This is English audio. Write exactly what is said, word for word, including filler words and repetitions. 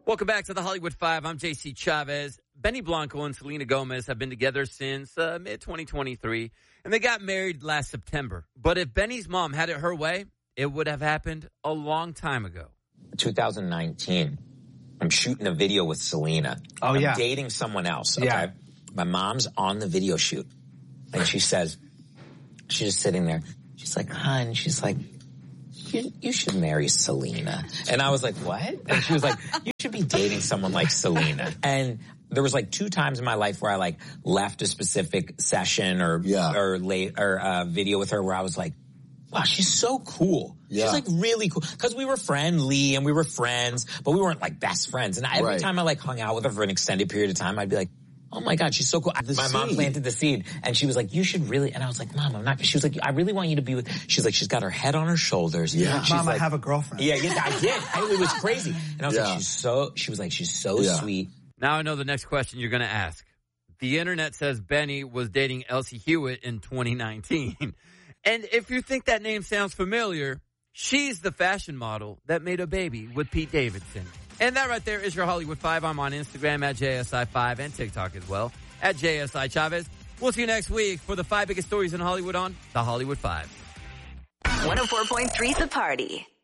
Welcome back to the Hollywood Five. I'm J C Chavez. Benny Blanco and Selena Gomez have been together since uh, mid twenty twenty-three, and they got married last September. But if Benny's mom had it her way, it would have happened a long time ago. two thousand nineteen, I'm shooting a video with Selena. Oh, I'm yeah. dating someone else, okay? Yeah. My mom's on the video shoot, and she says, she's just sitting there. She's like, hon, she's like, You, you should marry Selena. And I was like, what? And she was like, you should be dating someone like Selena. And there was like two times in my life where I like left a specific session or, Yeah. or late, or uh, video with her where I was like, wow, she's so cool. Yeah. She's like really cool. Cause we were friendly and we were friends, but we weren't like best friends. And every Right. time I like hung out with her for an extended period of time, I'd be like, oh my God, she's so cool. The my mom seed. planted the seed and she was like, you should really, and I was like, Mom, I'm not, she was like, I really want you to be with, she's like, she's got her head on her shoulders. Yeah. She's Mom, like, I have a girlfriend. yeah, yeah, I did. I, it was crazy. And I was Yeah. like, she's so, she was like, she's so Yeah. sweet. Now I know the next question you're going to ask. The internet says Benny was dating Elsie Hewitt in twenty nineteen. And if you think that name sounds familiar, she's the fashion model that made a baby with Pete Davidson. And that right there is your Hollywood Five. I'm on Instagram at J S I five and TikTok as well at J S I Chavez. We'll see you next week for the five biggest stories in Hollywood on the Hollywood Five. one oh four point three The Party.